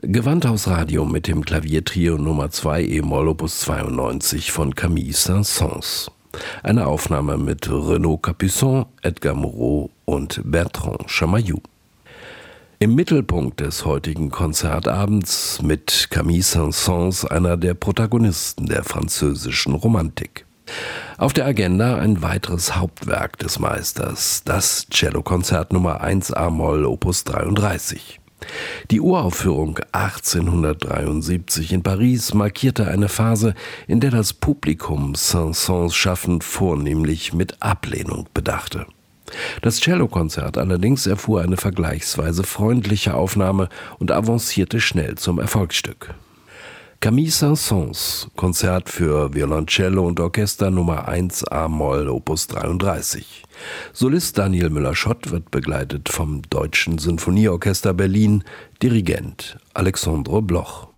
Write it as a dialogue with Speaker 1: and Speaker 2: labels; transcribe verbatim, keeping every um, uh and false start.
Speaker 1: Gewandhaus-Radio mit dem Klaviertrio Nummer zwei e-Moll Opus zweiundneunzig von Camille Saint-Saëns. Eine Aufnahme mit Renaud Capuçon, Edgar Moreau und Bertrand Chamayou. Im Mittelpunkt des heutigen Konzertabends mit Camille Saint-Saëns, einer der Protagonisten der französischen Romantik. Auf der Agenda ein weiteres Hauptwerk des Meisters, das Cellokonzert Nummer eins a-Moll Opus dreiunddreißig. Die Uraufführung achtzehnhundertdreiundsiebzig in Paris markierte eine Phase, in der das Publikum Saint-Saëns Schaffen vornehmlich mit Ablehnung bedachte. Das Cellokonzert allerdings erfuhr eine vergleichsweise freundliche Aufnahme und avancierte schnell zum Erfolgsstück. Camille Saint-Saëns, Konzert für Violoncello und Orchester Nummer eins a-Moll Opus dreiunddreißig. Solist Daniel Müller-Schott wird begleitet vom Deutschen Sinfonieorchester Berlin, Dirigent Alexandre Bloch.